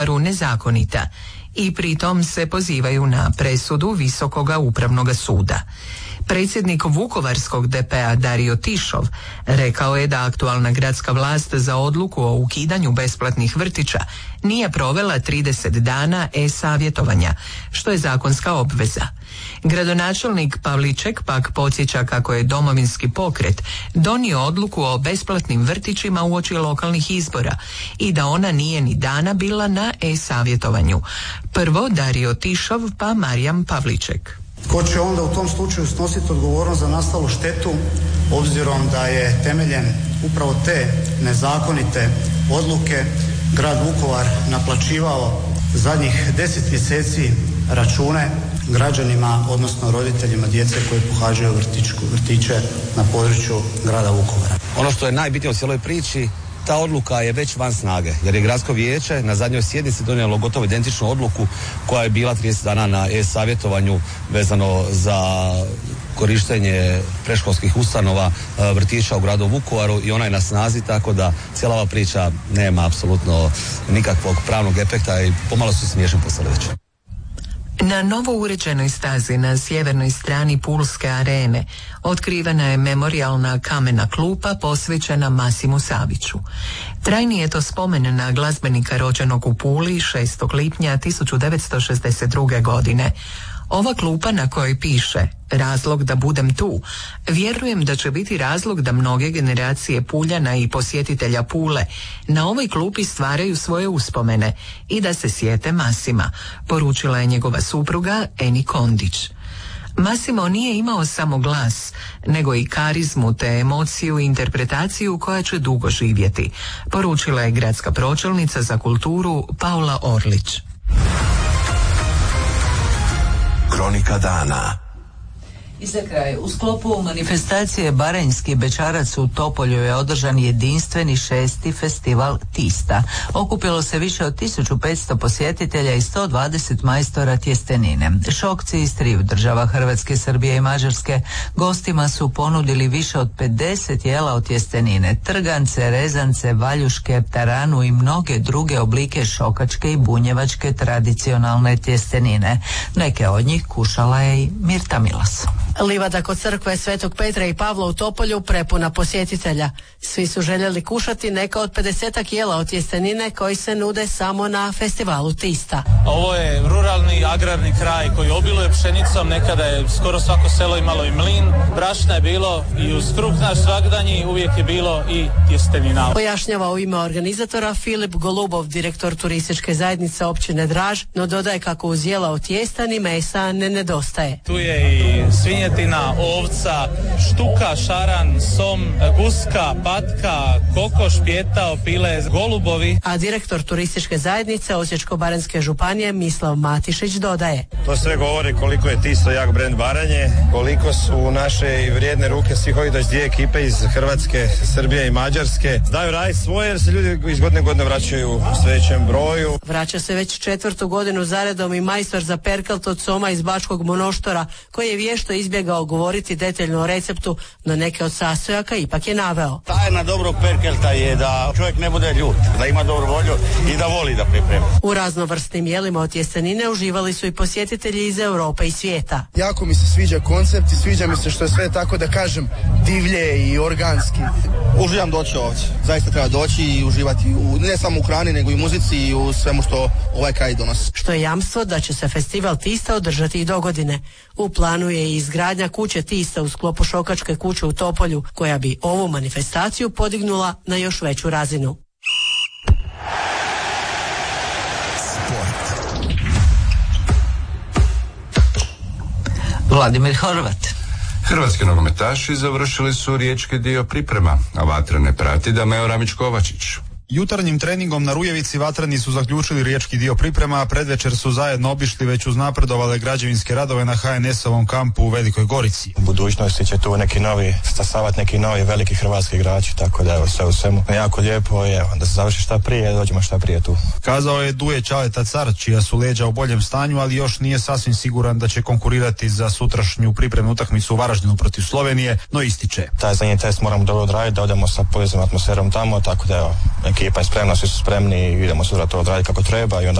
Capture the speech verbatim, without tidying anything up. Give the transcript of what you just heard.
Vukovaru nezakonita i pritom se pozivaju na presudu Visokoga upravnog suda. Predsjednik Vukovarskog D P-a Dario Tišov rekao je da aktualna gradska vlast za odluku o ukidanju besplatnih vrtića nije provela trideset dana e-savjetovanja, što je zakonska obveza. Gradonačelnik Pavliček pak podsjeća kako je Domovinski pokret donio odluku o besplatnim vrtićima uoči lokalnih izbora i da ona nije ni dana bila na e-savjetovanju. Prvo Dario Tišov pa Marijan Pavliček. Tko će onda u tom slučaju snositi odgovornost za nastalu štetu, obzirom da je temeljem upravo te nezakonite odluke grad Vukovar naplaćivao zadnjih deset mjeseci račune građanima, odnosno roditeljima djece koji pohađaju vrtićku, vrtiće na području grada Vukovara. Ono što je najbitnije u cijeloj priči, ta odluka je već van snage, jer je gradsko vijeće na zadnjoj sjednici donijelo gotovo identičnu odluku koja je bila trideset dana na e-savjetovanju vezano za korištenje predškolskih ustanova, vrtića u gradu Vukovaru i ona je na snazi, tako da cijela ova priča nema apsolutno nikakvog pravnog efekta i pomalo su smiješni postali već. Na novo uređenoj stazi na sjevernoj strani Pulske arene otkrivena je memorijalna kamena klupa posvećena Masimu Saviću. Trajni je to spomen na glazbenika rođenog u Puli šestog lipnja tisuću devetsto šezdeset druge. godine. Ova klupa na kojoj piše "Razlog da budem tu", vjerujem da će biti razlog da mnoge generacije Puljana i posjetitelja Pule na ovoj klupi stvaraju svoje uspomene i da se sjete Masima, poručila je njegova supruga Eni Kondić. Masimo nije imao samo glas, nego i karizmu te emociju i interpretaciju koja će dugo živjeti, poručila je gradska pročelnica za kulturu Paula Orlić. Kronika dana. I za kraj, u sklopu manifestacije Baranjski bećarac u Topolju je održan jedinstveni šesti festival Tista. Okupilo se više od tisuću petsto posjetitelja i sto dvadeset majstora tjestenine. Šokci iz triju država, Hrvatske, Srbije i Mađarske, gostima su ponudili više od pedeset jela od tjestenine, trgance, rezance, valjuške, taranu i mnoge druge oblike šokačke i bunjevačke tradicionalne tjestenine. Neke od njih kušala je i Mirta Milas. Livada kod crkve Svetog Petra i Pavla u Topolju prepuna posjetitelja. Svi su željeli kušati neka od pedesetak jela od tjestenine koji se nude samo na festivalu Tista. Ovo je ruralni agrarni kraj koji obiluje pšenicom, nekada je skoro svako selo imalo i mlin, brašna je bilo i uz kruh naš svagdanji uvijek je bilo i tjestenina. Pojašnjava u ime organizatora Filip Golubov, direktor turističke zajednice općine Draž, no dodaje kako uz jela od tijesta ni mesa ne nedostaje. Tu je i svinjetina, ovca, štuka, šaran, som, guska, patka, kokoš, pjetao, pile, golubovi. A direktor turističke zajednice Osječko-baranjske županije Mislav Matišić dodaje: To sve govori koliko je Tisto jak brend Baranje, koliko su naše i vrijedne ruke svih ovih dvije dvije ekipe iz Hrvatske, Srbije i Mađarske. Znaju raditi svoje jer se ljudi iz godine godine vraćaju u sve većem broju. Vraća se već četvrtu godinu zaredom i majstor za perkalt od soma iz Bačkog Monoštora, koji je vješto izbjegao govoriti detaljno o receptu, no neke od sastojaka ipak je naveo. Tajna dobrog perkelta je da čovjek ne bude ljut, da ima dobru volju i da voli da priprema. U raznovrsnim jelima od tjestenine uživali su i posjetitelji iz Europe i svijeta. Jako mi se sviđa koncept i sviđa mi se što je sve tako da kažem divlje i organski. Uživam doći ovdje, zaista treba doći i uživati u, ne samo u hrani nego i muzici i u svemu što ovaj kraj donosi. Što je jamstvo da će se festival Tista održati i dogodine. U planu je i izgradnja kuće Tista u sklopu Šokačke kuće u Topolju, koja bi ovu manifestaciju podignula na još veću razinu. Vladimir Horvat. Hrvatski nogometaši završili su riječki dio priprema, a Vatra ne prati Dameo Ramić-Kovačić. Jutarnjim treningom na Rujevici Vatreni su zaključili riječki dio priprema, a predvečer su zajedno obišli već uznapredovale građevinske radove na ha en es-ovom kampu u Velikoj Gorici. U budućnosti će tu neki novi stasavati, neki novi veliki hrvatski igrači, tako da evo sve u svemu jako lijepo i evo da se završi šta prije, dođemo šta prije tu. Kazao je Duje Čaleta Car, čija su leđa u boljem stanju, ali još nije sasvim siguran da će konkurirati za sutrašnju pripremnu utakmicu u Varaždinu protiv Slovenije, no ističe: Taj zadnji test moramo dobro odraditi, da odemo sa pozitivnom atmosferom tamo, tako da evo ekipa je spremna, svi su spremni i idemo sutra to odraditi kako treba i onda